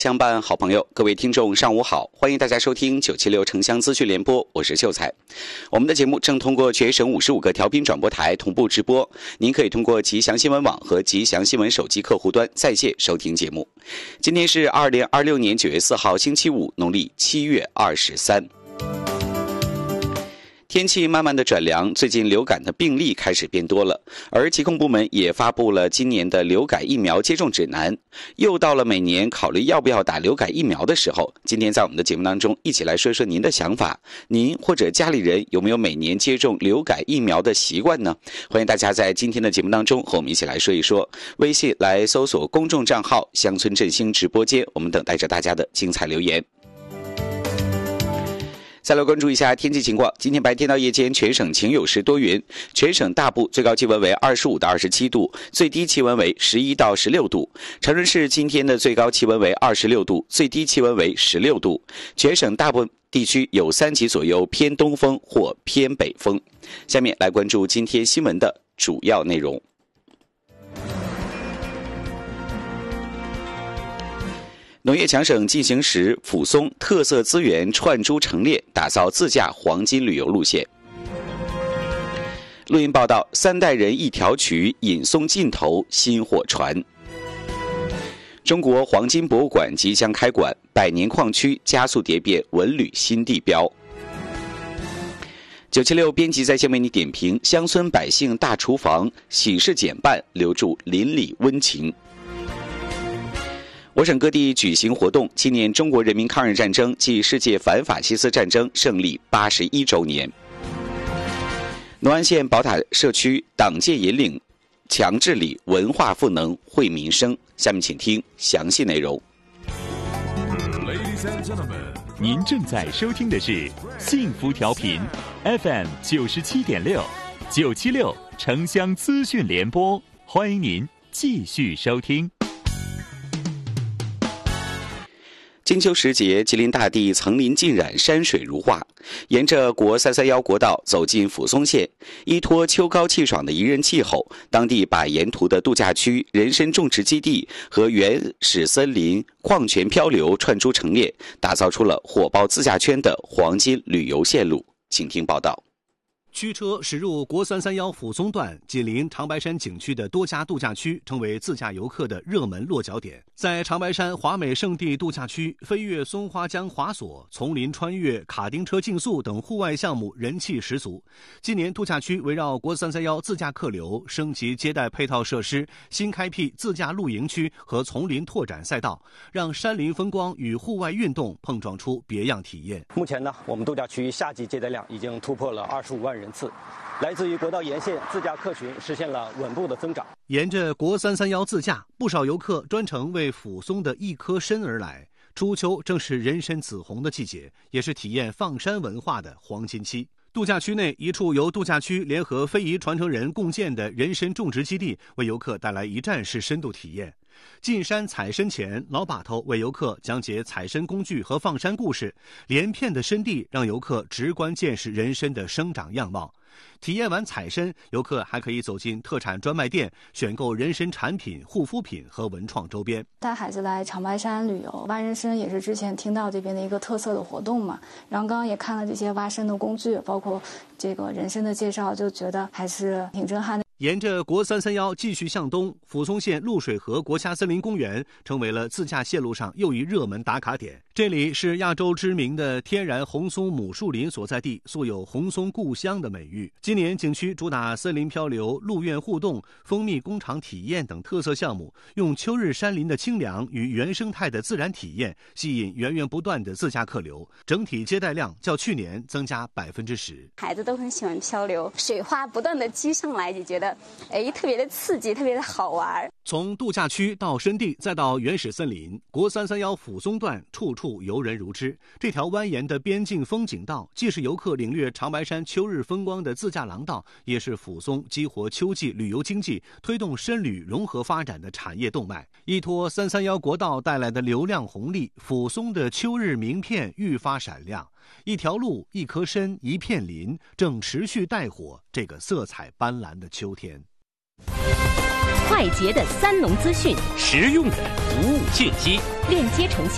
相伴好朋友，各位听众上午好，欢迎大家收听976城乡资讯联播，我是秀才。我们的节目正通过全省55个调频转播台同步直播，您可以通过吉祥新闻网和吉祥新闻手机客户端在线收听节目。今天是2026年9月4号星期五，农历7月23。天气慢慢的转凉，最近流感的病例开始变多了，而疾控部门也发布了今年的流感疫苗接种指南。又到了每年考虑要不要打流感疫苗的时候，今天在我们的节目当中一起来说说您的想法，您或者家里人有没有每年接种流感疫苗的习惯呢？欢迎大家在今天的节目当中和我们一起来说一说，微信来搜索公众账号乡村振兴直播间，我们等待着大家的精彩留言。再来关注一下天气情况，今天白天到夜间全省晴有时多云，全省大部最高气温为25到27度，最低气温为11到16度。长春市今天的最高气温为26度，最低气温为16度。全省大部分地区有3级左右偏东风或偏北风。下面来关注今天新闻的主要内容。农业强省进行时，抚松特色资源串珠成列，打造自驾黄金旅游路线。录音报道：3代人一条渠，引松尽头薪火传。中国黄金博物馆即将开馆，100年矿区加速蝶变文旅新地标。976编辑在线为你点评：乡村百姓大厨房，喜事减半，留住邻里温情。我省各地举行活动，纪念中国人民抗日战争暨世界反法西斯战争胜利81周年。农安县宝塔社区党建引领强治理，文化赋能惠民生。下面请听详细内容。 您正在收听的是幸福调频 FM 97.6 976城乡资讯联播，欢迎您继续收听。 金秋时节，吉林大地层林尽染，山水如画。沿着国331国道走进抚松县，依托秋高气爽的宜人气候，当地把沿途的度假区、人参种植基地和原始森林、矿泉漂流串珠成列，打造出了火爆自驾圈的黄金旅游线路。请听报道。 驱车驶入国331抚松段紧邻长白山景区的多家度假区，成为自驾游客的热门落脚点。在长白山华美胜地度假区，飞越松花江滑索、丛林穿越、卡丁车竞速等户外项目人气十足。今年度假区围绕国331自驾客流，升级接待配套设施，新开辟自驾露营区和丛林拓展赛道，让山林风光与户外运动碰撞出别样体验。 目前呢，我们度假区夏季接待量已经突破了25万人次，来自于国道沿线自驾客群实现了稳步的增长。 沿着国331自驾，不少游客专程为抚松的一棵参而来。初秋正是人参紫红的季节，也是体验放山文化的黄金期。度假区内一处由度假区联合非遗传承人共建的人参种植基地，为游客带来一站式深度体验。进山采参前，老把头为游客讲解采参工具和放山故事，连片的参地让游客直观见识人参的生长样貌。体验完采参，游客还可以走进特产专卖店，选购人参产品、护肤品和文创周边。 带孩子来长白山旅游，挖人参也是之前听到这边的一个特色的活动嘛。然后刚刚也看了这些挖参的工具，包括这个人参的介绍，就觉得还是挺震撼的。 沿着国331继续向东，抚松县露水河国家森林公园成为了自驾线路上又一热门打卡点。这里是亚洲知名的天然红松母树林所在地，素有红松故乡的美誉。今年景区主打森林漂流、鹿苑互动、蜂蜜工厂体验等特色项目，用秋日山林的清凉与原生态的自然体验，吸引源源不断的自驾客流，整体接待量较去年增加10%。 孩子都很喜欢漂流，水花不断的激上来，就觉得特别的刺激，特别的好玩。 从度假区到深地，再到原始森林，国331抚松段处处游人如织。这条蜿蜒的边境风景道，既是游客领略长白山秋日风光的自驾廊道，也是抚松激活秋季旅游经济、推动深旅融合发展的产业动脉。依托331国道带来的流量红利，抚松的秋日名片愈发闪亮。一条路、一棵参、一片林，正持续带火这个色彩斑斓的秋天。 快捷的三农资讯， 实用的服务信息， 链接呈现